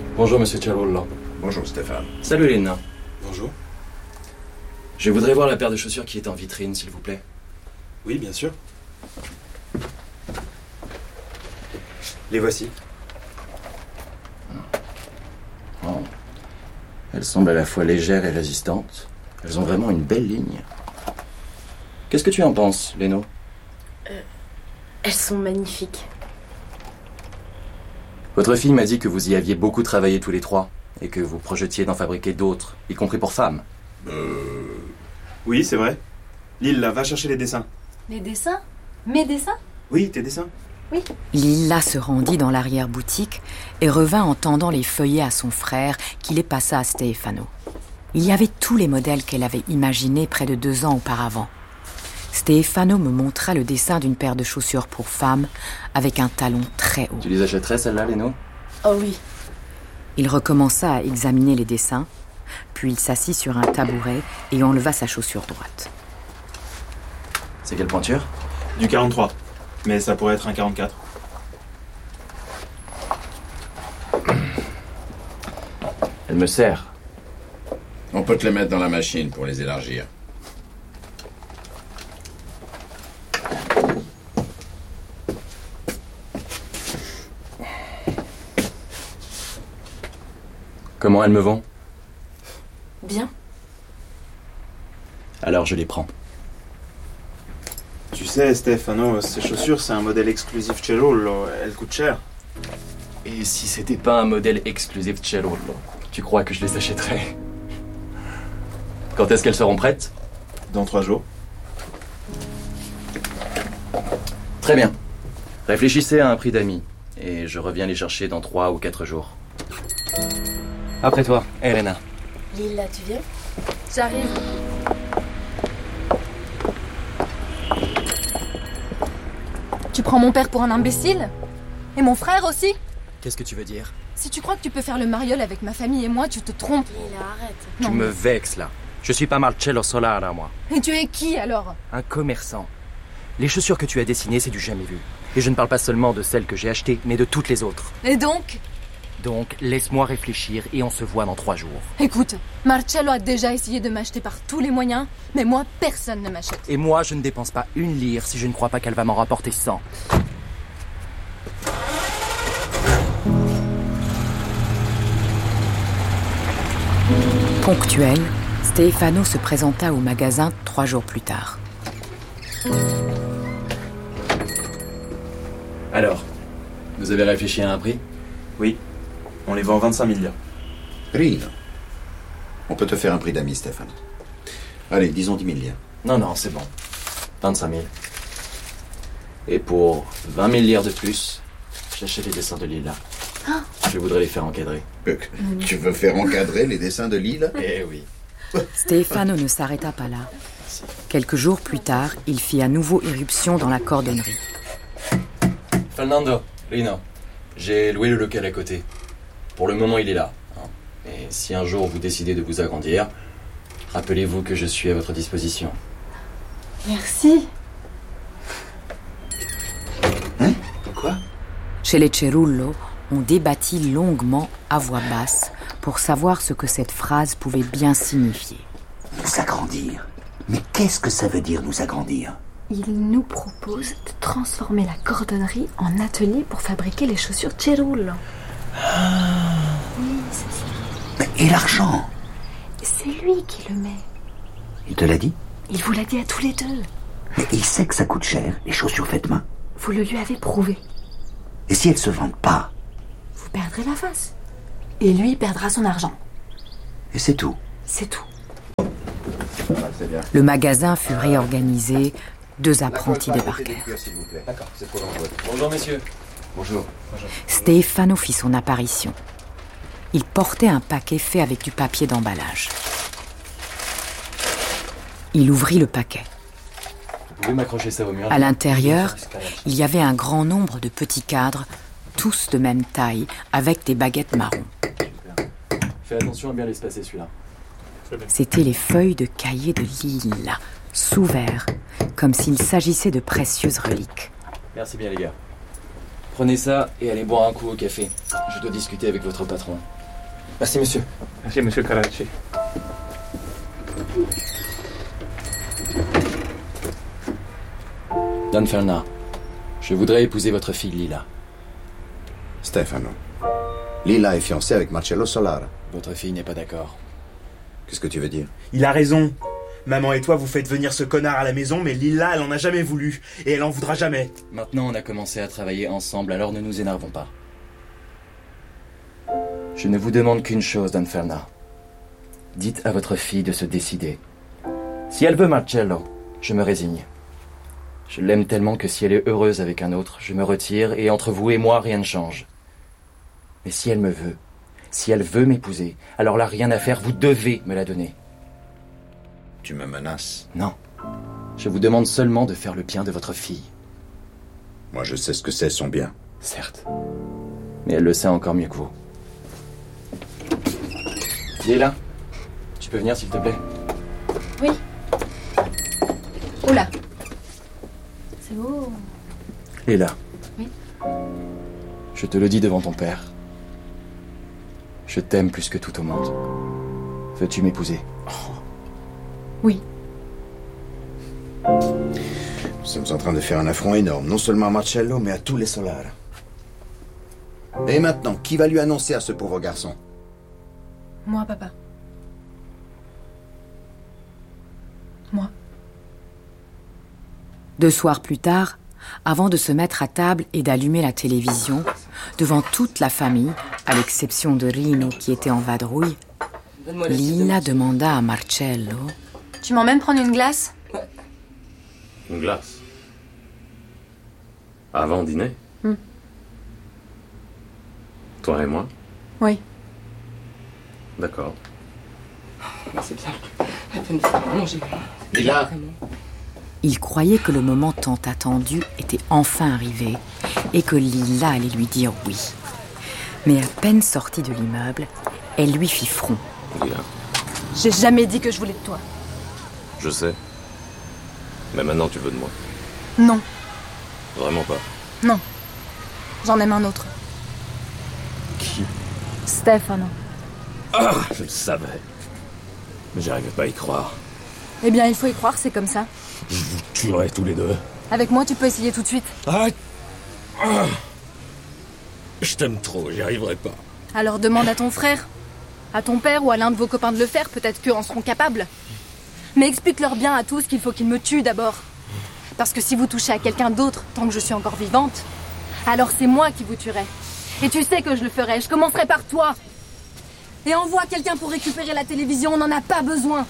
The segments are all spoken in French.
Bonjour, monsieur Ciarollo. Bonjour, Stéphane. Salut, Lina. Bonjour. Je voudrais voir la paire de chaussures qui est en vitrine, s'il vous plaît. Oui, bien sûr. Les voici. Oh. Elles semblent à la fois légères et résistantes. Elles ont vraiment une belle ligne. Qu'est-ce que tu en penses, Léno? Elles sont magnifiques. Votre fille m'a dit que vous y aviez beaucoup travaillé tous les trois et que vous projetiez d'en fabriquer d'autres, y compris pour femmes. Oui, c'est vrai. Lille, va chercher les dessins. Les dessins? Mes dessins? Oui, tes dessins. Oui. Lilla se rendit dans l'arrière-boutique et revint en tendant les feuillets à son frère qui les passa à Stefano. Il y avait tous les modèles qu'elle avait imaginés près de 2 ans auparavant. Stefano me montra le dessin d'une paire de chaussures pour femmes avec un talon très haut. Tu les achèterais, celles-là, Léno? Oh oui. Il recommença à examiner les dessins, puis il s'assit sur un tabouret et enleva sa chaussure droite. C'est quelle pointure? Du 43. Mais ça pourrait être un 44. Elle me sert. On peut te les mettre dans la machine pour les élargir. Comment elles me vont? Bien. Alors je les prends. Tu sais, Stefano, ces chaussures, c'est un modèle exclusif Ciarollo. Elles coûtent cher. Et si c'était pas un modèle exclusif Ciarollo, tu crois que je les achèterais? Quand est-ce qu'elles seront prêtes? Dans 3 jours. Très bien. Réfléchissez à un prix d'amis. Et je reviens les chercher dans 3 ou 4 jours. Après toi, Elena. Lila, tu viens? J'arrive. Tu prends mon père pour un imbécile? Et mon frère aussi? Qu'est-ce que tu veux dire? Si tu crois que tu peux faire le mariole avec ma famille et moi, tu te trompes. Lila, arrête. Tu Non. me vexes là. Je suis pas Marcello Solara, moi. Et tu es qui alors? Un commerçant. Les chaussures que tu as dessinées, c'est du jamais vu. Et je ne parle pas seulement de celles que j'ai achetées, mais de toutes les autres. Et donc? Donc, laisse-moi réfléchir et on se voit dans 3 jours. Écoute, Marcello a déjà essayé de m'acheter par tous les moyens, mais moi, personne ne m'achète. Et moi, je ne dépense pas une lire si je ne crois pas qu'elle va m'en rapporter 100. Ponctuel, Stefano se présenta au magasin 3 jours plus tard. Alors, vous avez réfléchi à un prix? Oui. On les vend 25 000 lire. Rino. On peut te faire un prix d'amis, Stéphane. Allez, disons 10 000 liens. Non, c'est bon. 25 000. Et pour 20 000 lire de plus, j'achète les dessins de Lila. Je voudrais les faire encadrer. Tu veux faire encadrer les dessins de Lille? Eh oui. Stefano ne s'arrêta pas là. Quelques jours plus tard, il fit à nouveau irruption dans la cordonnerie. Fernando, Lino, j'ai loué le local à côté. Pour le moment, il est là. Et si un jour vous décidez de vous agrandir, rappelez-vous que je suis à votre disposition. Merci. Quoi? Chez les Cerullo, on débattit longuement à voix basse pour savoir ce que cette phrase pouvait bien signifier. Nous agrandir? Mais qu'est-ce que ça veut dire, nous agrandir? Il nous propose de transformer la cordonnerie en atelier pour fabriquer les chaussures Cerullo. Oui, c'est ça. Et l'argent? C'est lui qui le met. Il te l'a dit? Il vous l'a dit à tous les deux. Mais il sait que ça coûte cher, les chaussures faites main. Vous le lui avez prouvé. Et si elles se vendent pas? Vous perdrez la face. Et lui perdra son argent. Et c'est tout. C'est tout. Le magasin fut réorganisé, 2 apprentis débarquèrent. D'accord, c'est trop dangereux. Bonjour, messieurs. Bonjour. Stefano fit son apparition. Il portait un paquet fait avec du papier d'emballage. Il ouvrit le paquet. Vous pouvez m'accrocher ça au mur? À l'intérieur, il y avait un grand nombre de petits cadres, tous de même taille, avec des baguettes marron. Fais attention à bien l'espacer, celui-là. C'étaient les feuilles de cahier de Lilla, sous verre, comme s'il s'agissait de précieuses reliques. Merci bien, les gars. Prenez ça et allez boire un coup au café. Je dois discuter avec votre patron. Merci, monsieur. Merci, monsieur Karachi. Don Fernand, je voudrais épouser votre fille Lila. Stefano. Lila est fiancée avec Marcello Solara. Votre fille n'est pas d'accord. Qu'est-ce que tu veux dire? Il a raison. Maman et toi, vous faites venir ce connard à la maison, mais Lila, elle en a jamais voulu. Et elle en voudra jamais. Maintenant, on a commencé à travailler ensemble, alors ne nous énervons pas. Je ne vous demande qu'une chose, Don Fernand. Dites à votre fille de se décider. Si elle veut Marcello, je me résigne. Je l'aime tellement que si elle est heureuse avec un autre, je me retire et entre vous et moi, rien ne change. Mais si elle me veut, si elle veut m'épouser, alors là, rien à faire, vous devez me la donner. Tu me menaces? Non. Je vous demande seulement de faire le bien de votre fille. Moi, je sais ce que c'est son bien. Certes. Mais elle le sait encore mieux que vous. Lila, tu peux venir s'il te plaît? Oui. Oula. C'est beau. Lila. Oui. Je te le dis devant ton père. Je t'aime plus que tout au monde. Veux-tu m'épouser? Oui. Nous sommes en train de faire un affront énorme, non seulement à Marcello, mais à tous les Solara. Et maintenant, qui va lui annoncer à ce pauvre garçon? Moi, papa. Moi. 2 soirs plus tard, avant de se mettre à table et d'allumer la télévision, devant toute la famille, à l'exception de Rino qui était en vadrouille, Lila demanda à Marcello... Tu m'emmènes prendre une glace? Une glace? Avant dîner? Toi et moi? Oui. D'accord. C'est bien. À peine manger. Lila! Il croyait que le moment tant attendu était enfin arrivé et que Lila allait lui dire oui. Mais à peine sortie de l'immeuble, elle lui fit front. Lila, J'ai jamais dit que je voulais de toi. je sais. Mais maintenant tu veux de moi. Non. Vraiment pas. Non. J'en aime un autre. Qui? Stefano. Ah, je le savais. Mais j'arrivais pas à y croire. Eh bien, il faut y croire, c'est comme ça. Je vous tuerais tous les deux. Avec moi, tu peux essayer tout de suite. Arrête. Ah. Je t'aime trop, j'y arriverai pas. Alors demande à ton frère, à ton père ou à l'un de vos copains de le faire, peut-être qu'eux en seront capables. Mais explique-leur bien à tous qu'il faut qu'ils me tuent d'abord. Parce que si vous touchez à quelqu'un d'autre, tant que je suis encore vivante, alors c'est moi qui vous tuerai. Et tu sais que je le ferai, je commencerai par toi. Et envoie quelqu'un pour récupérer la télévision, on n'en a pas besoin.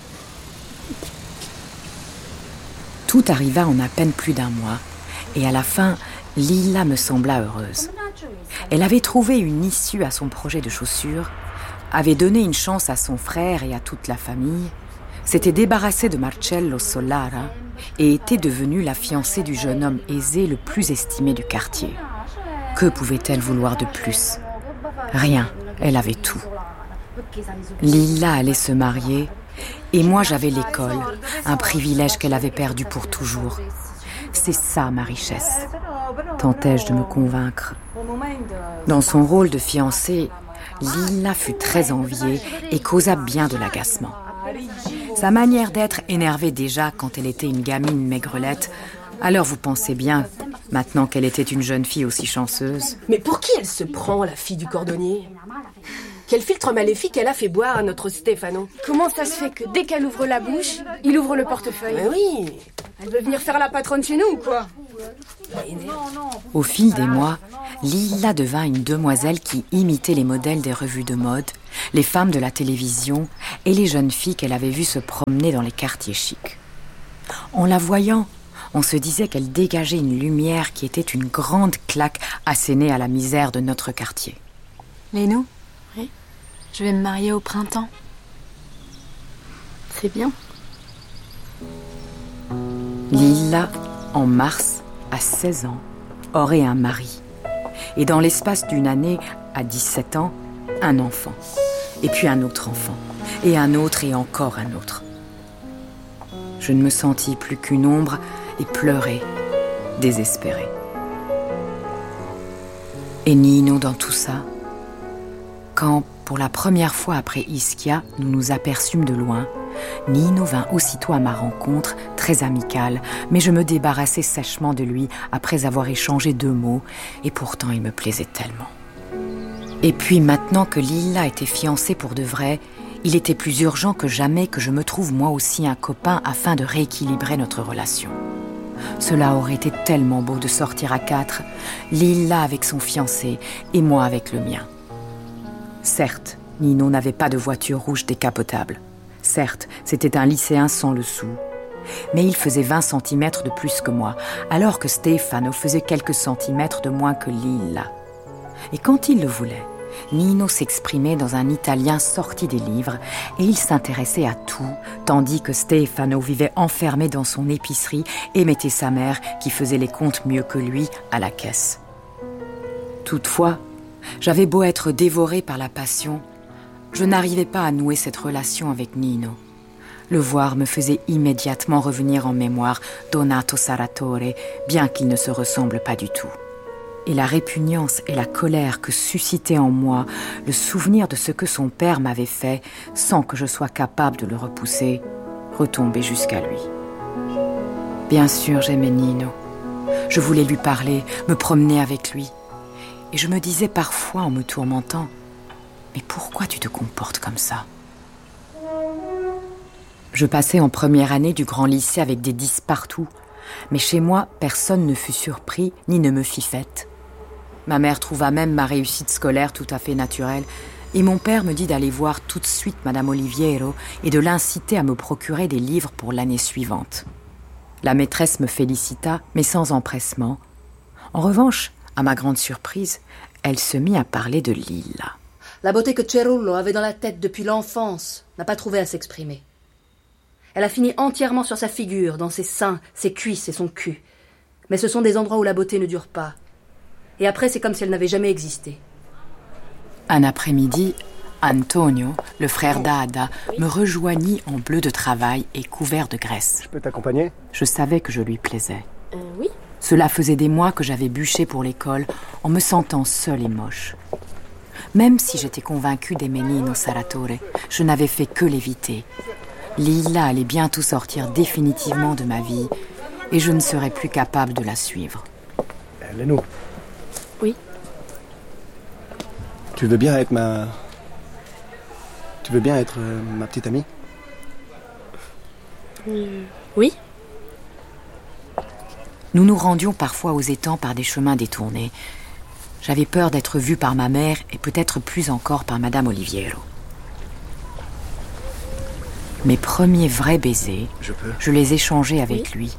Tout arriva en à peine plus d'1 mois, et à la fin, Lila me sembla heureuse. Elle avait trouvé une issue à son projet de chaussures, avait donné une chance à son frère et à toute la famille, s'était débarrassée de Marcello Solara et était devenue la fiancée du jeune homme aisé le plus estimé du quartier. Que pouvait-elle vouloir de plus? Rien, elle avait tout. Lila allait se marier, et moi j'avais l'école, un privilège qu'elle avait perdu pour toujours. C'est ça ma richesse, tentai-je de me convaincre. Dans son rôle de fiancée, Lila fut très enviée et causa bien de l'agacement. Sa manière d'être énervait déjà quand elle était une gamine maigrelette, alors vous pensez bien, maintenant qu'elle était une jeune fille aussi chanceuse. Mais pour qui elle se prend, la fille du cordonnier? Quel filtre maléfique elle a fait boire à notre Stefano? Comment ça se fait que dès qu'elle ouvre la bouche, il ouvre le portefeuille? Mais oui. Elle veut venir faire la patronne chez nous ou quoi? Au fil des mois, Lila devint une demoiselle qui imitait les modèles des revues de mode, les femmes de la télévision et les jeunes filles qu'elle avait vues se promener dans les quartiers chics. En la voyant, on se disait qu'elle dégageait une lumière qui était une grande claque assénée à la misère de notre quartier. Lénou? Oui? Je vais me marier au printemps. C'est bien. Lila, en mars, à 16 ans, aurait un mari. Et dans l'espace d'une année, à 17 ans, un enfant. Et puis un autre enfant. Et un autre et encore un autre. Je ne me sentis plus qu'une ombre et pleurais, désespérée. Et Nino dans tout ça? Quand, pour la première fois après Ischia, nous nous aperçûmes de loin, Nino vint aussitôt à ma rencontre, très amicale, mais je me débarrassai sèchement de lui après avoir échangé 2 mots, et pourtant il me plaisait tellement. Et puis maintenant que Lilla était fiancée pour de vrai, il était plus urgent que jamais que je me trouve moi aussi un copain afin de rééquilibrer notre relation. Cela aurait été tellement beau de sortir à 4, Lilla avec son fiancé et moi avec le mien. Certes, Nino n'avait pas de voiture rouge décapotable. Certes, c'était un lycéen sans le sou. Mais il faisait 20 cm de plus que moi, alors que Stefano faisait quelques centimètres de moins que Lilla. Et quand il le voulait, Nino s'exprimait dans un italien sorti des livres et il s'intéressait à tout, tandis que Stefano vivait enfermé dans son épicerie et mettait sa mère, qui faisait les comptes mieux que lui, à la caisse. Toutefois, j'avais beau être dévorée par la passion, je n'arrivais pas à nouer cette relation avec Nino. Le voir me faisait immédiatement revenir en mémoire Donato Saratore, bien qu'il ne se ressemble pas du tout. Et la répugnance et la colère que suscitait en moi le souvenir de ce que son père m'avait fait, sans que je sois capable de le repousser, retombaient jusqu'à lui. Bien sûr, j'aimais Nino. Je voulais lui parler, me promener avec lui. Et je me disais parfois en me tourmentant, « Mais pourquoi tu te comportes comme ça ?» Je passais en première année du grand lycée avec des 10 partout, mais chez moi, personne ne fut surpris ni ne me fit fête. Ma mère trouva même ma réussite scolaire tout à fait naturelle, et mon père me dit d'aller voir tout de suite Madame Oliviero et de l'inciter à me procurer des livres pour l'année suivante. La maîtresse me félicita, mais sans empressement. En revanche, à ma grande surprise, elle se mit à parler de Lilla. La beauté que Cerullo avait dans la tête depuis l'enfance n'a pas trouvé à s'exprimer. Elle a fini entièrement sur sa figure, dans ses seins, ses cuisses et son cul. Mais ce sont des endroits où la beauté ne dure pas. Et après, c'est comme si elle n'avait jamais existé. Un après-midi, Antonio, le frère d'Ada, me rejoignit en bleu de travail et couvert de graisse. Je peux t'accompagner ? Je savais que je lui plaisais. Oui. Cela faisait des mois que j'avais bûché pour l'école, en me sentant seule et moche. Même si j'étais convaincue d'aimer Nino Saratore, je n'avais fait que l'éviter. Lilla allait bientôt sortir définitivement de ma vie, et je ne serais plus capable de la suivre. Leno. Oui. Tu veux bien être ma petite amie ? Oui. Nous nous rendions parfois aux étangs par des chemins détournés. J'avais peur d'être vue par ma mère et peut-être plus encore par Madame Oliviero. Mes premiers vrais baisers, je les échangeais avec lui.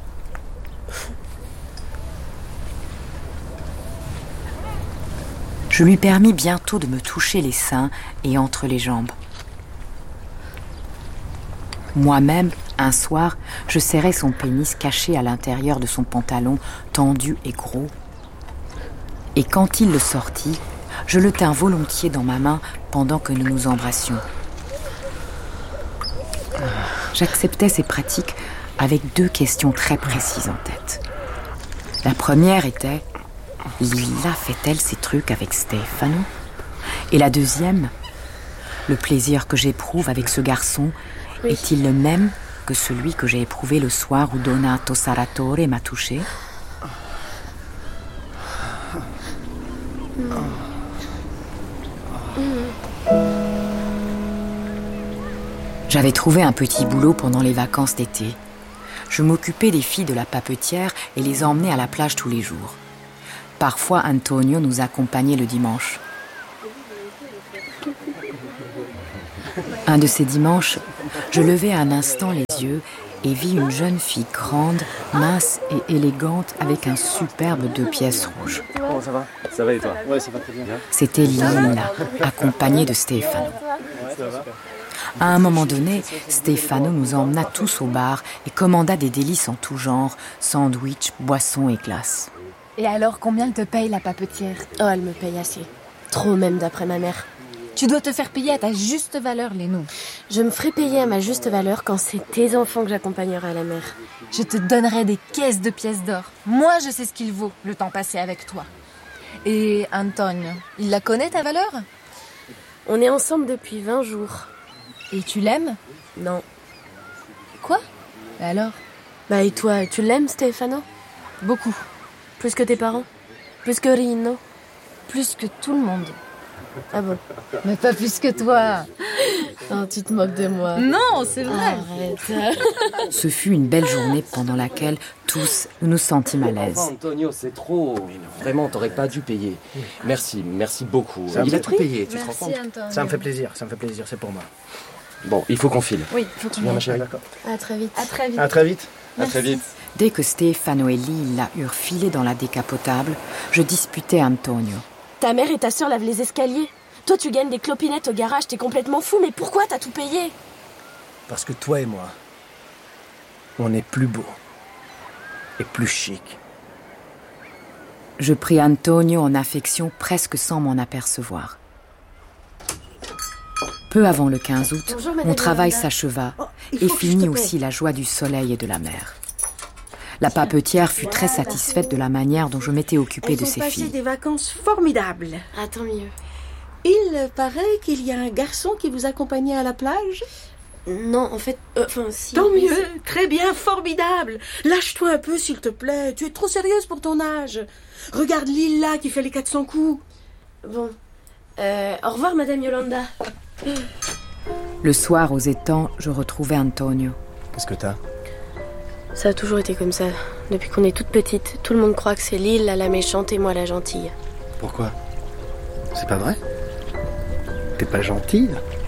Je lui permis bientôt de me toucher les seins et entre les jambes. Moi-même, un soir, je serrais son pénis caché à l'intérieur de son pantalon, tendu et gros. Et quand il le sortit, je le tins volontiers dans ma main pendant que nous nous embrassions. J'acceptais ces pratiques avec 2 questions très précises en tête. La première était: Lilla fait-elle ces trucs avec Stefano ? Et la deuxième, le plaisir que j'éprouve avec ce garçon est-il le même que celui que j'ai éprouvé le soir où Donato Saratore m'a touché ? J'avais trouvé un petit boulot pendant les vacances d'été. Je m'occupais des filles de la papetière et les emmenais à la plage tous les jours. Parfois, Antonio nous accompagnait le dimanche. Un de ces dimanches, je levai un instant les yeux et vis une jeune fille grande, mince et élégante avec un superbe 2 pièces rouges. Comment ça va ? Ça va et toi ? Ouais, ça va très bien. C'était Lilla, accompagnée de Stefano. À un moment donné, Stefano nous emmena tous au bar et commanda des délices en tout genre, sandwich, boissons et glaces. Et alors, combien elle te paye, la papetière ? Oh, elle me paye assez. Trop même, d'après ma mère. Tu dois te faire payer à ta juste valeur, Léno. Je me ferai payer à ma juste valeur quand c'est tes enfants que j'accompagnerai à la mer. Je te donnerai des caisses de pièces d'or. Moi, je sais ce qu'il vaut, le temps passé avec toi. Et Antonio, il la connaît, ta valeur ? On est ensemble depuis 20 jours. Et tu l'aimes? Non. Quoi? Alors? Bah et toi, tu l'aimes, Stefano? Beaucoup. Plus que tes parents? Plus que Rino? Plus que tout le monde. Ah bon? Mais pas plus que toi. Oh, tu te moques de moi. Non, c'est vrai. Arrête. Ce fut une belle journée pendant laquelle tous nous nous sentîmes à l'aise. Antonio, c'est trop. Vraiment, t'aurais pas dû payer. Merci beaucoup. Il a tout payé, tu te rends compte? Antonio. Ça me fait plaisir, c'est pour moi. Bon, il faut qu'on file. Oui, faut qu'on Viens, ma chérie. D'accord. À très vite. À très vite. À très vite. À très vite. Dès que Stefano et Lilla eurent filé dans la décapotable, je disputais Antonio. Ta mère et ta sœur lavent les escaliers. Toi, tu gagnes des clopinettes au garage, t'es complètement fou, mais pourquoi t'as tout payé? Parce que toi et moi, on est plus beau et plus chic. Je pris Antonio en affection presque sans m'en apercevoir. Peu avant le 15 août, Bonjour, Madame mon travail Yolanda. s'acheva il faut et que je finit te aussi la joie du soleil et de la mer. La papetière fut très satisfaite de la manière dont je m'étais occupée de Elles ont ses passé filles. des vacances formidables. Ah, tant mieux. Il paraît qu'il y a un garçon qui vous accompagnait à la plage. Non, en fait, si. Tant oui, mieux, très bien, formidable. Lâche-toi un peu, s'il te plaît. Tu es trop sérieuse pour ton âge. Regarde Lilla qui fait les 400 coups. Bon. Au revoir, Madame Yolanda. Le soir, aux étangs, je retrouvais Antonio. Qu'est-ce que t'as? Ça a toujours été comme ça. Depuis qu'on est toute petite, tout le monde croit que c'est Lilla la méchante et moi la gentille. Pourquoi? C'est pas vrai? T'es pas gentille?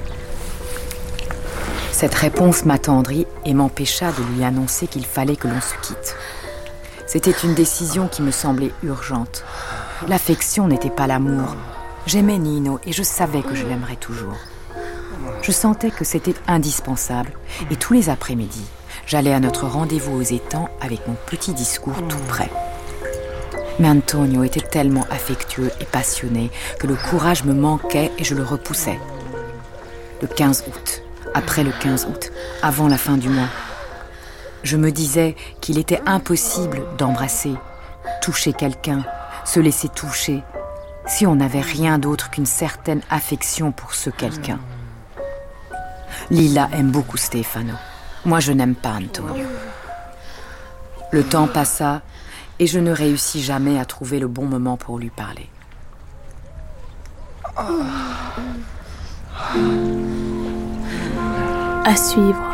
Cette réponse m'attendrit et m'empêcha de lui annoncer qu'il fallait que l'on se quitte. C'était une décision qui me semblait urgente. L'affection n'était pas l'amour. J'aimais Nino et je savais que je l'aimerais toujours. Je sentais que c'était indispensable et tous les après-midi, j'allais à notre rendez-vous aux étangs avec mon petit discours tout prêt. Mais Antonio était tellement affectueux et passionné que le courage me manquait et je le repoussais. Le 15 août, après le 15 août, avant la fin du mois, je me disais qu'il était impossible d'embrasser, toucher quelqu'un, se laisser toucher, si on n'avait rien d'autre qu'une certaine affection pour ce quelqu'un. Lilla aime beaucoup Stefano. Moi, je n'aime pas Antonio. Le temps passa et je ne réussis jamais à trouver le bon moment pour lui parler. À suivre.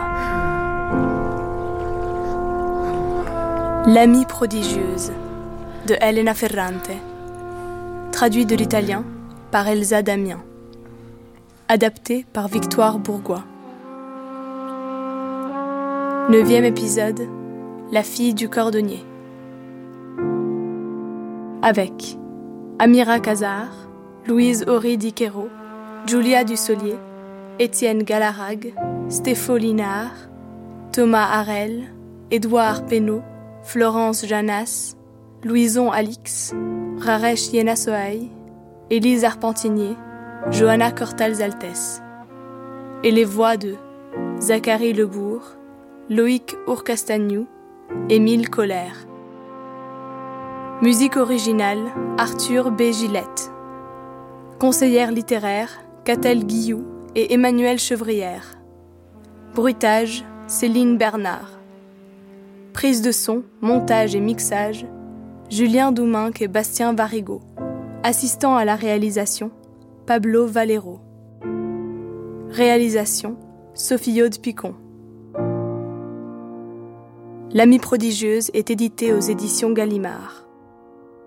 L'amie prodigieuse de Elena Ferrante. Traduit de l'italien par Elsa Damien. Adapté par Victoire Bourgois. 9e épisode. La fille du cordonnier. Avec Amira Casar, Louise Horry Di Quero, Julia Dussolier, Étienne Galarag, Stéphane Linard, Thomas Harel, Édouard Pénaud, Florence Janas, Louison Alix, Raresh Yenasoaï, Élise Arpentinier, Johanna Cortals-Altès. Et les voix de Zachary Lebourg, Loïc Ourcastagnou, Émile Colère. Musique originale, Arthur B. Gillette. Conseillère littéraire, Catel Guillou et Emmanuel Chevrière. Bruitage, Céline Bernard. Prise de son, montage et mixage, Julien Douminc et Bastien Varigo. Assistant à la réalisation, Pablo Valero. Réalisation, Sophie Aude Picon. L'amie prodigieuse est éditée aux éditions Gallimard.